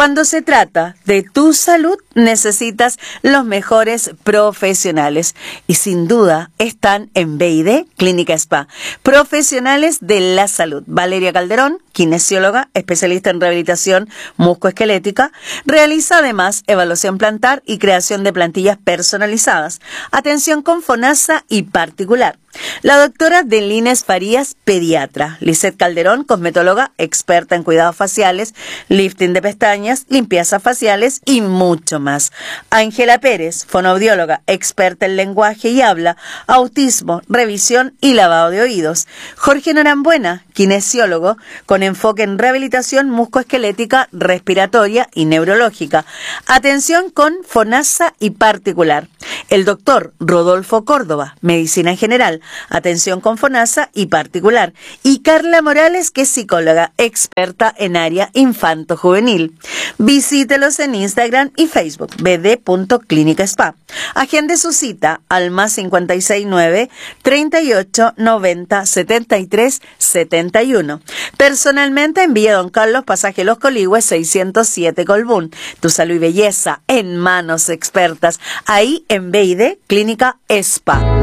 Cuando se trata de tu salud, necesitas los mejores profesionales y sin duda están en BID Clínica Spa. Profesionales de la salud. Valeria Calderón, kinesióloga, especialista en rehabilitación musculoesquelética, realiza además evaluación plantar y creación de plantillas personalizadas, atención con FONASA y particular. La doctora Delines Farías, pediatra. Lisette Calderón, cosmetóloga, experta en cuidados faciales, lifting de pestañas, limpiezas faciales y mucho más. Ángela Pérez, fonoaudióloga, experta en lenguaje y habla, autismo, revisión y lavado de oídos. Jorge Norambuena, kinesiólogo, con enfoque en rehabilitación musculoesquelética, respiratoria y neurológica. Atención con FONASA y particular. El doctor Rodolfo Córdoba, medicina en general, atención con FONASA y particular. Y Carla Morales, que es psicóloga, experta en área infanto-juvenil. Visítelos en Instagram y Facebook, bd.clínica-spa. Agende su cita al más 569 38 90 73 71. Personalmente en Villa Don Carlos, pasaje Los Coligües, 607 Colbún. Tu salud y belleza en manos expertas, ahí en BID Clínica Spa.